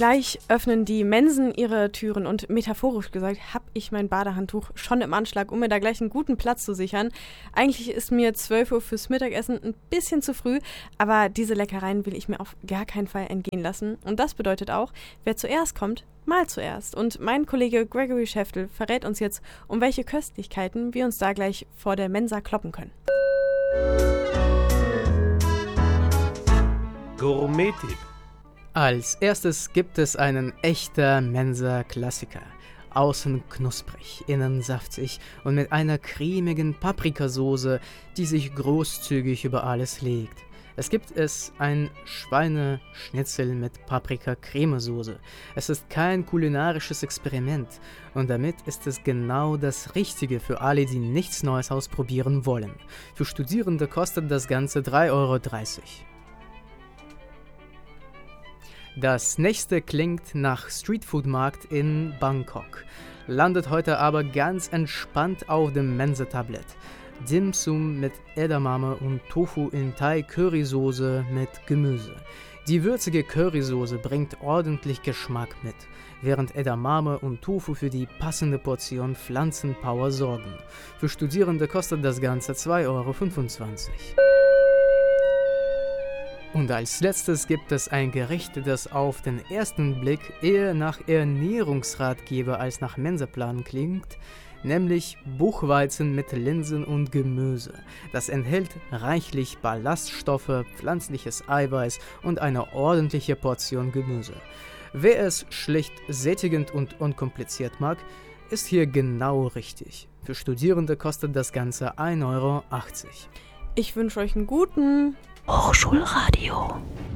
Gleich öffnen die Mensen ihre Türen und metaphorisch gesagt habe ich mein Badehandtuch schon im Anschlag, um mir da gleich einen guten Platz zu sichern. Eigentlich ist mir 12 Uhr fürs Mittagessen ein bisschen zu früh, aber diese Leckereien will ich mir auf gar keinen Fall entgehen lassen. Und das bedeutet auch, wer zuerst kommt, mal zuerst. Und mein Kollege Gregory Schäftel verrät uns jetzt, um welche Köstlichkeiten wir uns da gleich vor der Mensa kloppen können. Gourmet-Tipp. Als erstes gibt es einen echten Mensa-Klassiker. Außen knusprig, innen saftig und mit einer cremigen Paprikasauce, die sich großzügig über alles legt. Es gibt ein Schweineschnitzel mit Paprika-Cremesoße. Es ist kein kulinarisches Experiment und damit ist es genau das Richtige für alle, die nichts Neues ausprobieren wollen. Für Studierende kostet das Ganze 3,30 Euro. Das nächste klingt nach Streetfood-Markt in Bangkok, landet heute aber ganz entspannt auf dem Mensa-Tablett. Dim Sum mit Edamame und Tofu in Thai-Currysoße mit Gemüse. Die würzige Currysoße bringt ordentlich Geschmack mit, während Edamame und Tofu für die passende Portion Pflanzenpower sorgen. Für Studierende kostet das Ganze 2,25 Euro. Und als letztes gibt es ein Gericht, das auf den ersten Blick eher nach Ernährungsratgeber als nach Mensaplan klingt, nämlich Buchweizen mit Linsen und Gemüse. Das enthält reichlich Ballaststoffe, pflanzliches Eiweiß und eine ordentliche Portion Gemüse. Wer es schlicht sättigend und unkompliziert mag, ist hier genau richtig. Für Studierende kostet das Ganze 1,80 Euro. Ich wünsche euch einen guten Hochschulradio.